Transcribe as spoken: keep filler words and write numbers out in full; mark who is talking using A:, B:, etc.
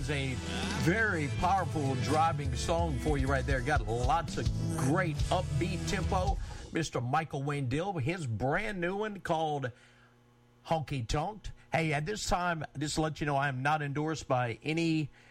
A: is a very powerful driving song for you right there. Got lots of great upbeat tempo. Mister Michael Wayne Dill, his brand new one called Honky Tonk. Hey, at this time, just to let you know, I am not endorsed by any